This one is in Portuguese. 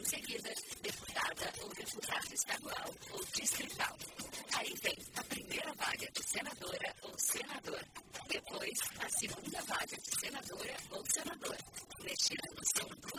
seguida, deputada ou deputado estadual ou distrital. Aí vem a primeira vaga de senadora ou senador. Depois, a segunda vaga de senadora ou senador. Neste ano, são 2